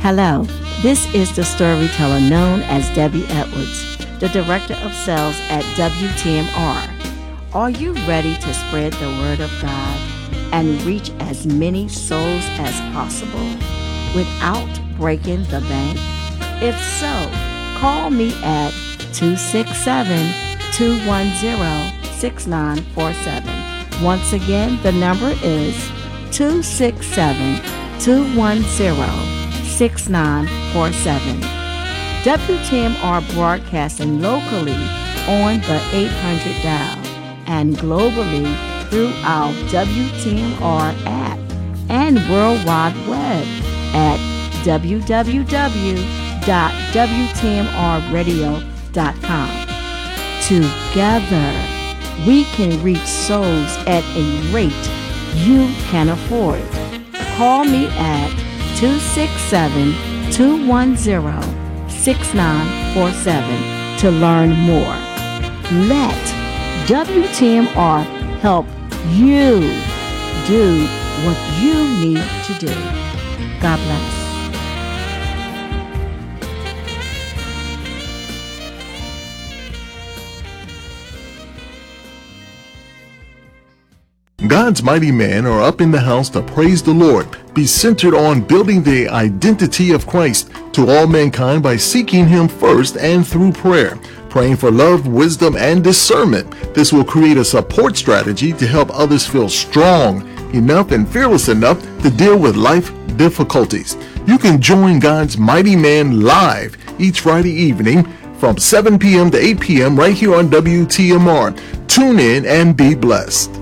Hello, this is the storyteller known as Debbie Edwards, the Director of Sales at WTMR. Are you ready to spread the Word of God and reach as many souls as possible without breaking the bank? If so, call me at 267-210-6947. Once again, the number is 267-210-6947. WTMR broadcasting locally on the 800 dial and globally through our WTMR app and World Wide Web at www.wtmrradio.com. Together, we can reach souls at a rate you can afford. Call me at 267-210-6947 to learn more. Let WTMR help you do what you need to do. God bless. God's mighty men are up in the house to praise the Lord. Be centered on building the identity of Christ to all mankind by seeking Him first and through prayer. Praying for love, wisdom, and discernment. This will create a support strategy to help others feel strong enough and fearless enough to deal with life difficulties. You can join God's mighty man live each Friday evening from 7 p.m. to 8 p.m. right here on WTMR. Tune in and be blessed.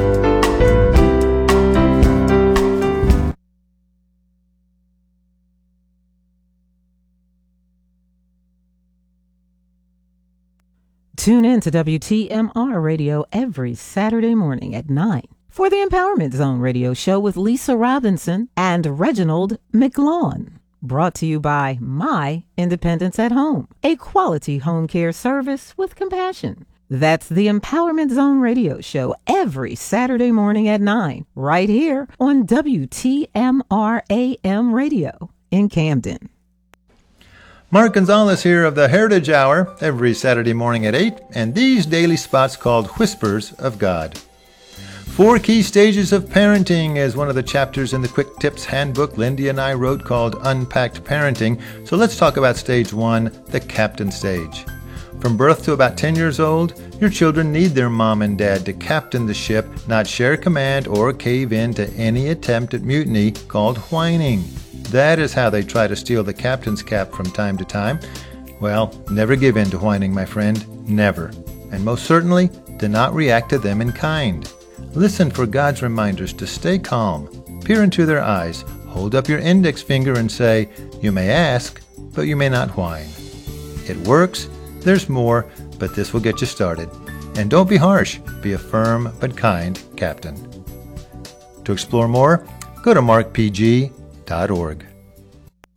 Tune in to WTMR Radio every Saturday morning at 9 for the Empowerment Zone radio show with Lisa Robinson and Reginald McLawn. Brought to you by My Independence at Home, a quality home care service with compassion. That's the Empowerment Zone radio show every Saturday morning at 9 right here on WTMR AM radio in Camden. Mark Gonzalez here of the Heritage Hour every Saturday morning at 8, and these daily spots called Whispers of God. 4 key stages of parenting is one of the chapters in the Quick Tips handbook Lindy and I wrote called Unpacked Parenting. So let's talk about stage 1, the captain stage. From birth to about 10 years old, your children need their mom and dad to captain the ship, not share command or cave in to any attempt at mutiny called whining. That is how they try to steal the captain's cap from time to time. Well, never give in to whining, my friend. Never. And most certainly, do not react to them in kind. Listen for God's reminders to stay calm. Peer into their eyes. Hold up your index finger and say, "You may ask, but you may not whine." It works. There's more, but this will get you started. And don't be harsh. Be a firm but kind captain. To explore more, go to markpg.org.